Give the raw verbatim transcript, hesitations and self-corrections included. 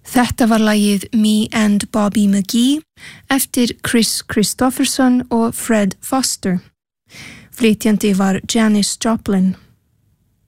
Þetta var lagið Me and Bobby McGee eftir Chris Christopherson og Fred Foster. Flytjandi var Janis Joplin.